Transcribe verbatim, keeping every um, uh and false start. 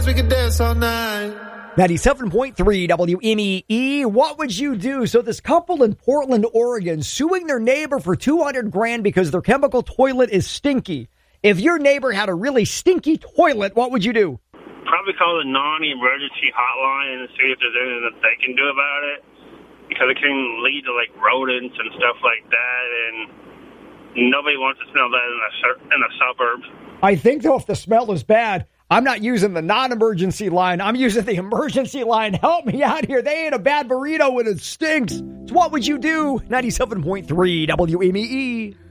We can dance all night. ninety-seven point three W M E E. What would you do? So this couple in Portland, Oregon, suing their neighbor for two hundred grand because their chemical toilet is stinky. If your neighbor had a really stinky toilet, what would you do? Probably call the non-emergency hotline and see if there's anything that they can do about it, because it can lead to like rodents and stuff like that, and nobody wants to smell that in a sur- in a suburb. I think though, if the smell is bad, I'm not using the non-emergency line. I'm using the emergency line. Help me out here. They ate a bad burrito and it stinks. So what would you do? ninety-seven point three W M E E.